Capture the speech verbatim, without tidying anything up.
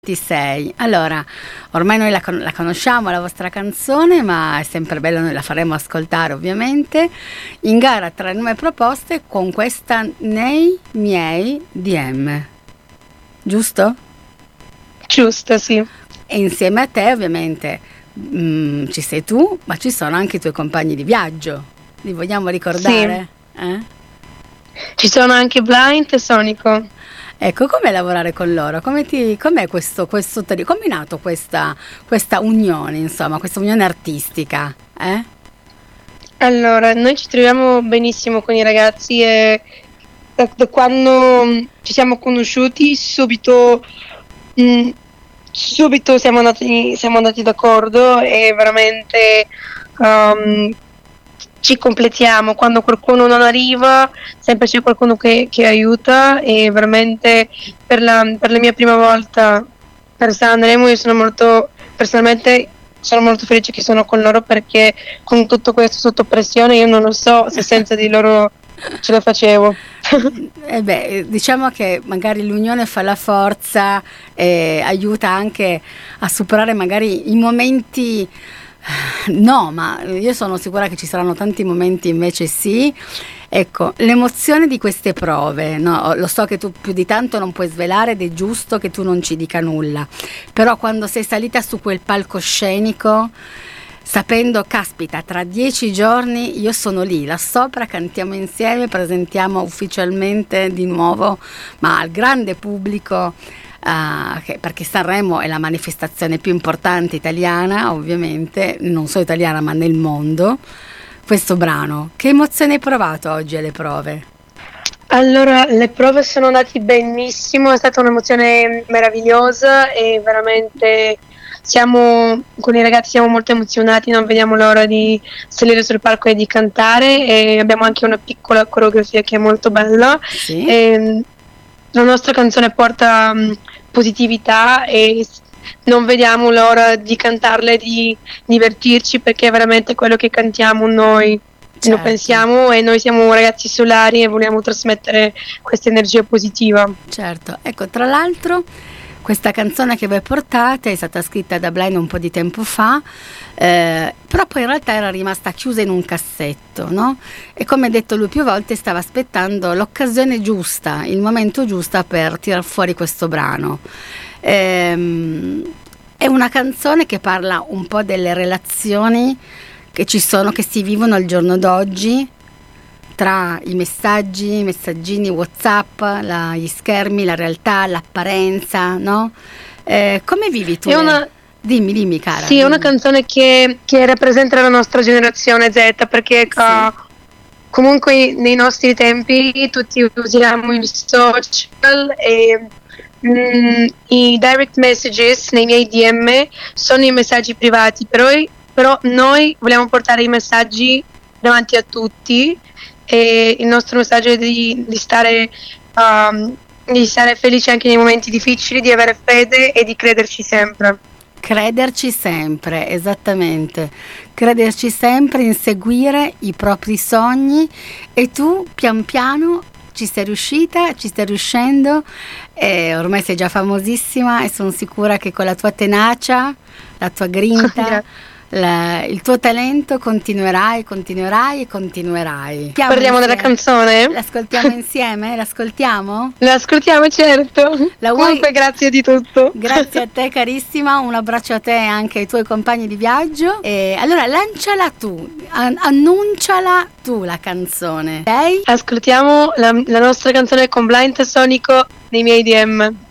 Ti sei. Allora, ormai noi la, con- la conosciamo la vostra canzone, ma è sempre bello, noi la faremo ascoltare ovviamente. In gara tra nuove proposte con questa Nei miei D M, giusto? Giusto, sì. E insieme a te ovviamente mm, ci sei tu, ma ci sono anche i tuoi compagni di viaggio. Li vogliamo ricordare? Eh? Ci sono anche Blind e Sonico. Ecco, com'è lavorare con loro? Come ti, com'è questo, questo trio? Come è nato questa, questa unione, insomma, questa unione artistica? Eh? Allora, noi ci troviamo benissimo con i ragazzi e da, da quando mm, ci siamo conosciuti subito, mm, subito siamo andati, siamo andati d'accordo e veramente um, ci completiamo. Quando qualcuno non arriva, sempre c'è qualcuno che, che aiuta e veramente per la, per la mia prima volta per Sanremo io sono molto, personalmente sono molto felice che sono con loro perché con tutto questo sotto pressione io non lo so se senza di loro ce la facevo. Eh beh, diciamo che magari l'unione fa la forza e aiuta anche a superare magari i momenti. No, ma io sono sicura che ci saranno tanti momenti invece sì. Ecco, l'emozione di queste prove, no? Lo so che tu più di tanto non puoi svelare ed è giusto che tu non ci dica nulla, però quando sei salita su quel palcoscenico, sapendo, caspita, tra dieci giorni io sono lì, là sopra, cantiamo insieme, presentiamo ufficialmente di nuovo, ma al grande pubblico, Uh, che, perché Sanremo è la manifestazione più importante italiana, ovviamente, non solo italiana ma nel mondo, questo brano. Che emozione hai provato oggi alle prove? Allora, le prove sono andate benissimo, è stata un'emozione meravigliosa e veramente siamo, con i ragazzi siamo molto emozionati, non vediamo l'ora di salire sul palco e di cantare e abbiamo anche una piccola coreografia che è molto bella. Sì? E la nostra canzone porta um, positività e s- non vediamo l'ora di cantarla e di divertirci perché è veramente quello che cantiamo noi. Lo Certo. pensiamo e noi siamo ragazzi solari e vogliamo trasmettere questa energia positiva. Certo, ecco, tra l'altro questa canzone che voi portate è stata scritta da Blind un po' di tempo fa, eh, però poi in realtà era rimasta chiusa in un cassetto, no? E come ha detto lui più volte stava aspettando l'occasione giusta, il momento giusto per tirar fuori questo brano. Ehm, è una canzone che parla un po' delle relazioni che ci sono, che si vivono al giorno d'oggi, tra i messaggi, i messaggini WhatsApp, la, gli schermi, la realtà, l'apparenza, no? Eh, come vivi tu? È le- una, Dimmi, dimmi cara. sì, è una dimmi. canzone che, che rappresenta la nostra generazione Z perché Sì, uh, comunque nei nostri tempi tutti usiamo i social e mm, i direct messages nei miei D M sono i messaggi privati, però, però noi vogliamo portare i messaggi davanti a tutti e il nostro messaggio è di, di stare um, di stare felici anche nei momenti difficili, di avere fede e di crederci sempre. crederci sempre, esattamente. Crederci sempre, inseguire i propri sogni e tu pian piano ci sei riuscita, ci stai riuscendo e ormai sei già famosissima e sono sicura che con la tua tenacia, la tua grinta, Grazie. la- il tuo talento continuerai, continuerai e continuerai. Parliamo della Insieme. canzone? L'ascoltiamo insieme? L'ascoltiamo? La ascoltiamo, certo. La vuoi? Comunque grazie di tutto. Grazie a te carissima, un abbraccio a te e anche ai tuoi compagni di viaggio. E allora lanciala tu, an- annunciala tu la canzone. Ok? Ascoltiamo la, la nostra canzone con Blind e Sonico nei miei D M.